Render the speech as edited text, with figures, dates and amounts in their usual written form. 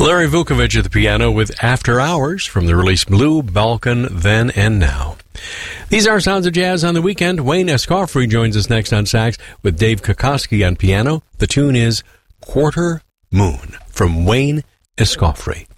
Larry Vukovich at the piano with After Hours from the release Blue Balkan Then and Now. These are Sounds of Jazz on the Weekend. Wayne Escoffery joins us next on sax with Dave Kokoski on piano. The tune is Quarter Moon from Wayne Escoffery.